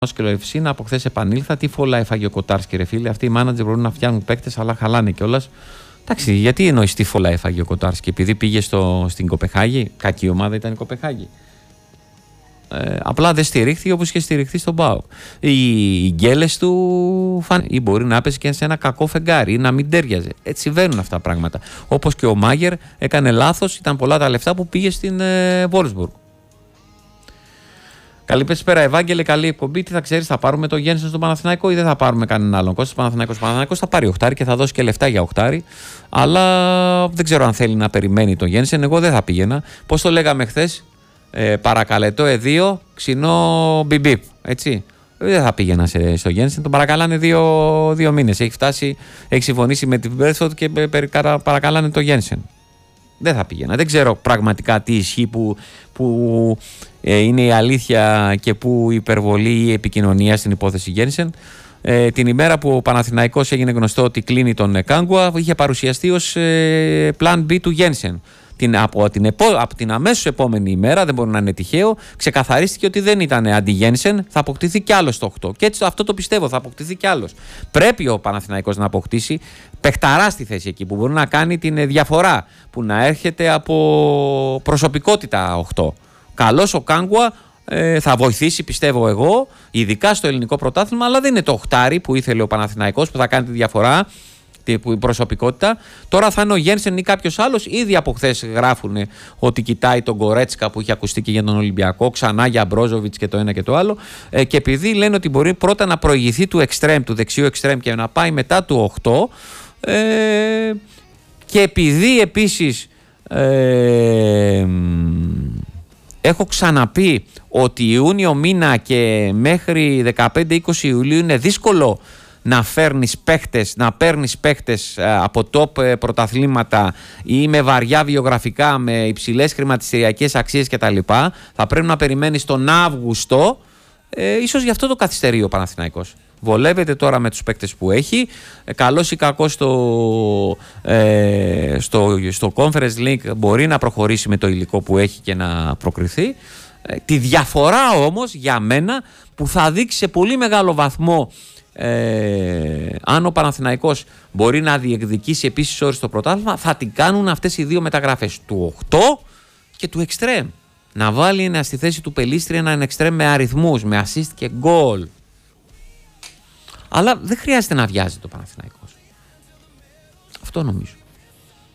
Σκελοευσίνα από χθες επανήλθα. Τι φόλα έφαγε ο Κοτάρσκι, ρε φίλε. Αυτοί οι μάνατζερ μπορούν να φτιάχνουν παίκτες, αλλά χαλάνε κιόλας. Εντάξει, γιατί εννοείς τι φόλα έφαγε ο Κοτάρσκι, επειδή πήγε στην Κοπεχάγη. Κακή ομάδα ήταν η Κοπεχάγη. Απλά δεν στηρίχθηκε όπως είχε στηριχθεί στον ΠΑΟΚ. Οι γκέλες του ή μπορεί να έπαιζε και σε ένα κακό φεγγάρι ή να μην τέριαζε. Έτσι συμβαίνουν αυτά τα πράγματα. Όπως και ο Μάγερ έκανε λάθος, ήταν πολλά τα λεφτά που πήγε στην Βόλσμπουργκ. Καλησπέρα, Ευάγγελε, καλή εκπομπή. Τι θα ξέρεις, θα πάρουμε το Γένσεν στον Παναθηναϊκό ή δεν θα πάρουμε κανέναν άλλον? Κώστας Παναθηναϊκός θα πάρει οχτάρι και θα δώσει και λεφτά για οχτάρι. Αλλά δεν ξέρω αν θέλει να περιμένει το Γένσεν. Εγώ δεν θα πήγαινα. Πώς το λέγαμε χθες, παρακαλετό E2, ξινό μπιμπίπ. Έτσι. Δεν θα πήγαινα στο Γένσεν. Τον παρακαλάνε δύο μήνες. Έχει συμφωνήσει με την Μπέρθοντ και παρακαλάνε το Γένσεν. Δεν θα πήγαινα. Δεν ξέρω πραγματικά τι ισχύει που είναι η αλήθεια και που η υπερβολή ή η επικοινωνία στην υπόθεση Γένσεν. Την ημέρα που ο Παναθηναϊκός έγινε γνωστό ότι κλείνει τον Κάγκουα, είχε παρουσιαστεί ως plan B του Γένσεν. Από την αμέσως επόμενη ημέρα, δεν μπορεί να είναι τυχαίο, ξεκαθαρίστηκε ότι δεν ήταν αντι-Γένσεν, θα αποκτηθεί κι άλλο το 8. Και έτσι αυτό το πιστεύω, θα αποκτηθεί κι άλλο. Πρέπει ο Παναθηναϊκός να αποκτήσει παιχταρά στη θέση εκεί που μπορεί να κάνει την διαφορά, που να έρχεται από προσωπικότητα 8. Καλός ο Κάγκουα, θα βοηθήσει, πιστεύω εγώ, ειδικά στο ελληνικό πρωτάθλημα, αλλά δεν είναι το 8 που ήθελε ο Παναθηναϊκός που θα κάνει τη διαφορά. Η προσωπικότητα. Τώρα θα είναι ο Γένσεν ή κάποιος άλλος. Ήδη από χθες γράφουν ότι κοιτάει τον Γκορέτσκα που είχε ακουστεί και για τον Ολυμπιακό, ξανά για Μπρόζοβιτς και το ένα και το άλλο. Και επειδή λένε ότι μπορεί πρώτα να προηγηθεί του εξτρέμ, του δεξιού εξτρέμ και να πάει μετά του 8. Και επειδή επίσης έχω ξαναπεί ότι Ιούνιο μήνα και μέχρι 15-20 Ιουλίου είναι δύσκολο να παίρνεις παίχτες από top πρωταθλήματα ή με βαριά βιογραφικά, με υψηλές χρηματιστηριακές αξίες κτλ. Θα πρέπει να περιμένεις τον Αύγουστο. Ίσως γι' αυτό το καθυστερεί ο Παναθηναϊκός. Βολεύεται τώρα με τους παίκτες που έχει. Καλός ή κακός στο Conference League μπορεί να προχωρήσει με το υλικό που έχει και να προκριθεί. Τη διαφορά όμως για μένα που θα δείξει σε πολύ μεγάλο βαθμό αν ο Παναθηναϊκός μπορεί να διεκδικήσει επίσης όρις στο πρωτάθλημα, θα την κάνουν αυτές οι δύο μεταγραφές, του 8 και του εξτρέμ. Να βάλει στη θέση του Πελίστρη έναν εξτρέμ με αριθμούς, με assist και goal. Αλλά δεν χρειάζεται να βιάζεται ο Παναθηναϊκός. Αυτό νομίζω.